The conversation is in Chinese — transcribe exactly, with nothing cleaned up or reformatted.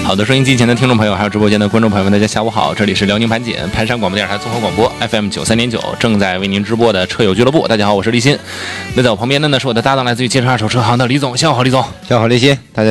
好的，收音机前的听众朋友，还有直播间的观众朋友们，大家下午好，这里是辽宁盘锦盘山广播电视台综合广播 F M 九三点九，正在为您直播的车友俱乐部。大家好，我是立新。那在我旁边的呢是我的搭档，来自于建设二手车行的李总，下午好，李总。 下午好，立新，大家